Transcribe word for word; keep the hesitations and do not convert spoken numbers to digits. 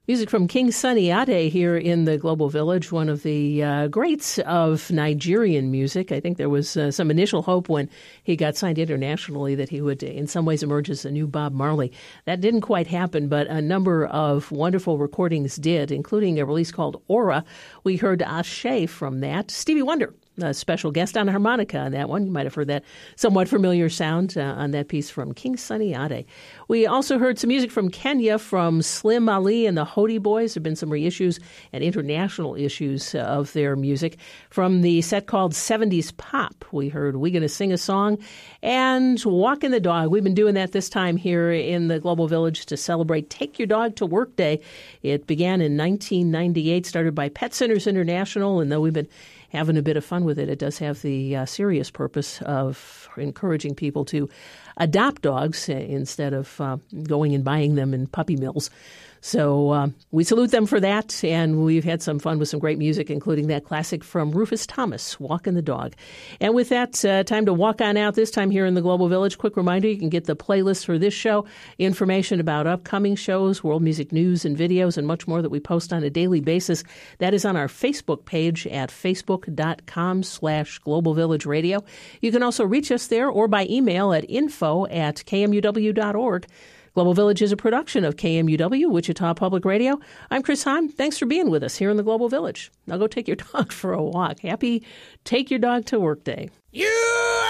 Music from King Sunny Ade here in the Global Village, one of the uh, greats of Nigerian music. I think there was uh, some initial hope when he got signed internationally that he would in some ways emerge as a new Bob Marley. That didn't quite happen, but a number of wonderful recordings did, including a release called Aura. We heard Ashe from that. Stevie Wonder, a special guest on harmonica on that one. You might have heard that somewhat familiar sound uh, on that piece from King Sunny Ade. We also heard some music from Kenya from Slim Ali and the Hody Boys. There have been some reissues and international issues of their music. From the set called seventies Pop, we heard We Gonna Sing a Song and Walking the Dog. We've been doing that this time here in the Global Village to celebrate Take Your Dog to Work Day. It began in nineteen ninety-eight, started by Pet Centers International, and though we've been having a bit of fun with it, it does have the uh, serious purpose of encouraging people to adopt dogs instead of uh, going and buying them in puppy mills. So uh, we salute them for that, and we've had some fun with some great music, including that classic from Rufus Thomas, Walking the Dog. And with that, uh, time to walk on out, this time here in the Global Village. Quick reminder, you can get the playlist for this show, information about upcoming shows, world music news and videos, and much more that we post on a daily basis. That is on our Facebook page at facebook.com slash Global Village Radio. You can also reach us there or by email at info at kmuw dot org. Global Village is a production of K M U W, Wichita Public Radio. I'm Chris Heim. Thanks for being with us here in the Global Village. Now go take your dog for a walk. Happy Take Your Dog to Work Day. You